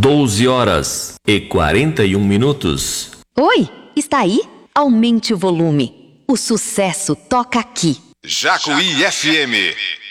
12h41. Oi, está aí? Aumente o volume. O sucesso toca aqui. Jacuí FM.